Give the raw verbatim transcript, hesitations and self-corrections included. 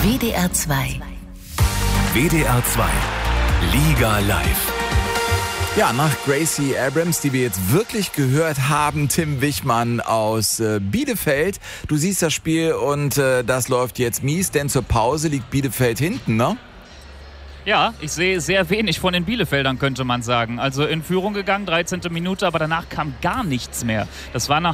W D R zwei. W D R zwei Liga Live. Ja, nach Gracie Abrams, die wir jetzt wirklich gehört haben, Tim Wichmann aus äh, Bielefeld. Du siehst das Spiel und äh, das läuft jetzt mies, denn zur Pause liegt Bielefeld hinten, ne? Ja, ich sehe sehr wenig von den Bielefeldern, könnte man sagen. Also in Führung gegangen, dreizehnte Minute, aber danach kam gar nichts mehr. Das war nach